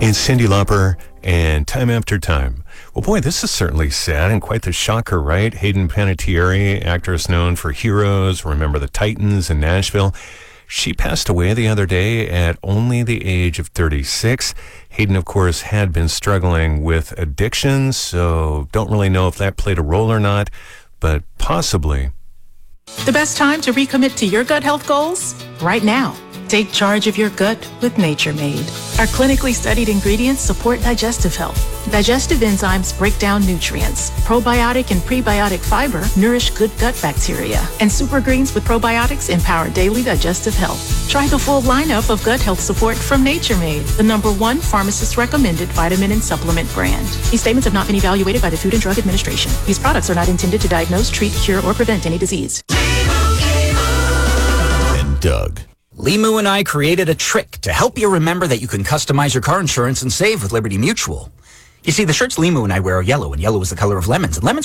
And Cyndi Lauper and Time After Time. Well, boy, this is certainly sad and quite the shocker, right? Hayden Panettiere, actress known for Heroes, Remember the Titans, in Nashville. She passed away the other day at only the age of 36. Hayden, of course, had been struggling with addiction, so don't really know if that played a role or not, but possibly. The best time to recommit to your gut health goals? Right now. Take charge of your gut with Nature Made. Our clinically studied ingredients support digestive health. Digestive enzymes break down nutrients. Probiotic and prebiotic fiber nourish good gut bacteria. And super greens with probiotics empower daily digestive health. Try the full lineup of gut health support from Nature Made, the #1 pharmacist-recommended vitamin and supplement brand. These statements have not been evaluated by the Food and Drug Administration. These products are not intended to diagnose, treat, cure, or prevent any disease. And Doug. Limu and I created a trick to help you remember that you can customize your car insurance and save with Liberty Mutual. You see, the shirts Limu and I wear are yellow, and yellow is the color of lemons, and lemons